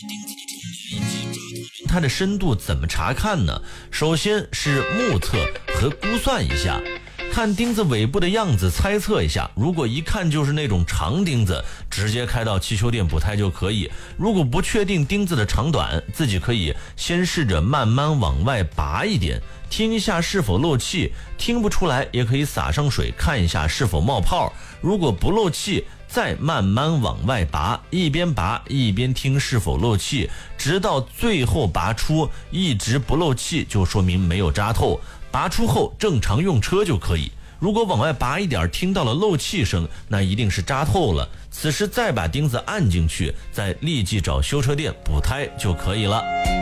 它的深度怎么查看呢？首先是目测和估算一下，看钉子尾部的样子猜测一下，如果一看就是那种长钉子，直接开到汽修店补胎就可以。如果不确定钉子的长短，自己可以先试着慢慢往外拔一点，听一下是否漏气，听不出来也可以洒上水看一下是否冒泡，如果不漏气再慢慢往外拔，一边拔一边听是否漏气，直到最后拔出一直不漏气，就说明没有扎透，拔出后正常用车就可以。如果往外拔一点听到了漏气声，那一定是扎透了，此时再把钉子按进去，再立即找修车店补胎就可以了。